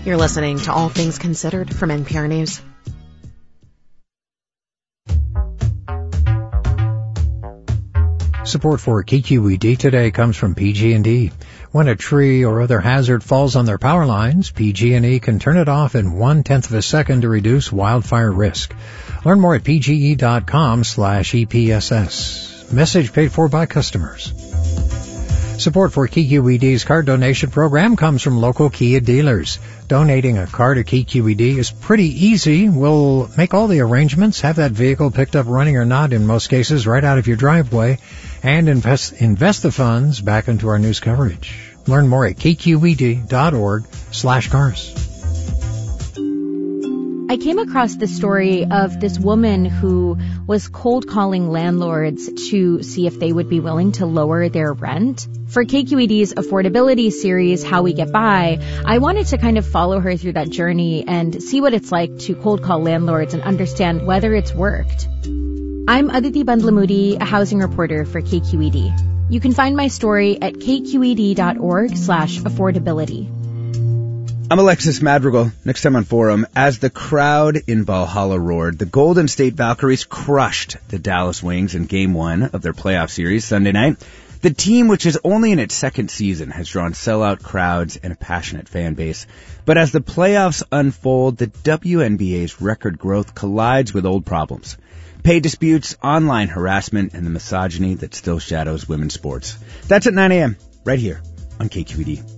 You're listening to All Things Considered from NPR News. Support for KQED today comes from PG&E. When a tree or other hazard falls on their power lines, PG&E can turn it off in 1/10 of a second to reduce wildfire risk. Learn more at pge.com/EPSS. Message paid for by customers. Support for KQED's car donation program comes from local Kia dealers. Donating a car to KQED is pretty easy. We'll make all the arrangements, have that vehicle picked up running or not in most cases right out of your driveway, and invest the funds back into our news coverage. Learn more at kqed.org/cars. I came across the story of this woman who was cold calling landlords to see if they would be willing to lower their rent. For KQED's affordability series, How We Get By, I wanted to kind of follow her through that journey and see what it's like to cold call landlords and understand whether it's worked. I'm Aditi Bandlamudi, a housing reporter for KQED. You can find my story at kqed.org/affordability. I'm Alexis Madrigal. Next time on Forum, as the crowd in Valhalla roared, the Golden State Valkyries crushed the Dallas Wings in Game 1 of their playoff series Sunday night. The team, which is only in its second season, has drawn sellout crowds and a passionate fan base. But as the playoffs unfold, the WNBA's record growth collides with old problems. Pay disputes, online harassment, and the misogyny that still shadows women's sports. That's at 9 a.m. right here on KQED.